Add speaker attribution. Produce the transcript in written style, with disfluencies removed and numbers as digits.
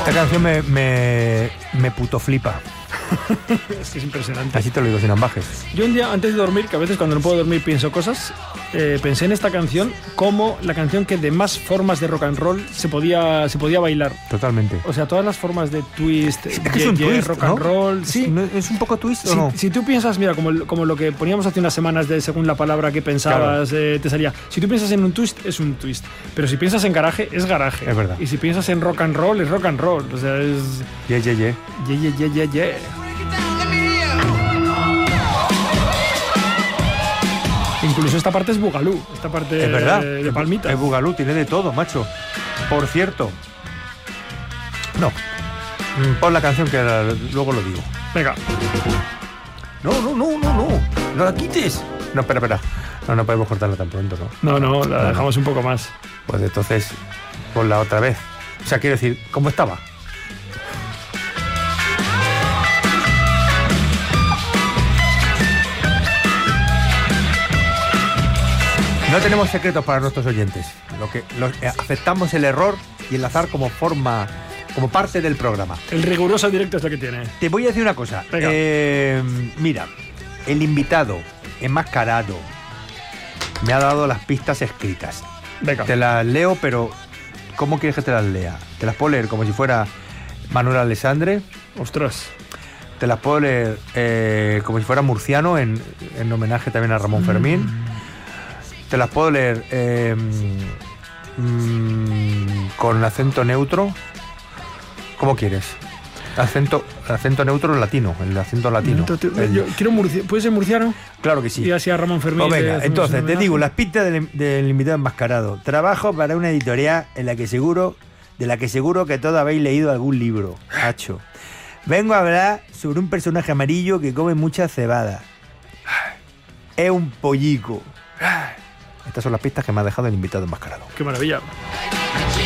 Speaker 1: Esta canción me puto flipa.
Speaker 2: Es que es impresionante.
Speaker 1: Así te lo digo sin ambajes.
Speaker 2: Yo un día antes de dormir, que a veces cuando no puedo dormir pienso cosas, pensé en esta canción como la canción que de más formas de rock and roll se podía bailar.
Speaker 1: Totalmente.
Speaker 2: O sea, todas las formas de twist,
Speaker 1: Es un twist,
Speaker 2: rock
Speaker 1: ¿no?
Speaker 2: and roll. Sí.
Speaker 1: ¿Es un poco twist o no?
Speaker 2: Si tú piensas, mira, como lo que poníamos hace unas semanas de según la palabra que pensabas, te salía. Si tú piensas en un twist, es un twist. Pero si piensas en garaje, es garaje.
Speaker 1: Es verdad.
Speaker 2: Y si piensas en rock and roll, es rock and roll. O sea, es...
Speaker 1: Yeah, yeah, yeah.
Speaker 2: Yeah, yeah, yeah, yeah, yeah. Incluso esta parte es bugalú, esta parte
Speaker 1: Es verdad.
Speaker 2: de palmitas.
Speaker 1: Es bugalú, tiene de todo, macho. Por cierto. No. Pon la canción que luego lo digo.
Speaker 2: Venga.
Speaker 1: No. No la quites. No, espera. No podemos cortarla tan pronto, ¿no?
Speaker 2: No, la dejamos un poco más.
Speaker 1: Pues entonces, ponla otra vez. O sea, quiero decir, ¿cómo estaba? No tenemos secretos para nuestros oyentes. Aceptamos el error y el azar como parte del programa.
Speaker 2: El riguroso directo es lo que tiene.
Speaker 1: Te voy a decir una cosa.
Speaker 2: Venga.
Speaker 1: Mira, el invitado enmascarado me ha dado las pistas escritas.
Speaker 2: Venga.
Speaker 1: Te las leo, pero ¿cómo quieres que te las lea? Te las puedo leer como si fuera Manuel Alessandre.
Speaker 2: Ostras.
Speaker 1: Te las puedo leer como si fuera murciano, en homenaje también a Ramón Fermín. Te las puedo leer con acento neutro. ¿Cómo quieres? Acento neutro latino, el acento latino.
Speaker 2: Yo quiero ¿Puede ser murciano?
Speaker 1: Claro que sí.
Speaker 2: Y así a Ramón Fermín.
Speaker 1: Pues venga, entonces te digo las pistas del invitado enmascarado. Trabajo para una editorial de la que seguro que todos habéis leído algún libro. Hacho. Vengo a hablar sobre un personaje amarillo que come mucha cebada. Es un pollico. Estas son las pistas que me ha dejado el invitado enmascarado.
Speaker 2: Qué maravilla.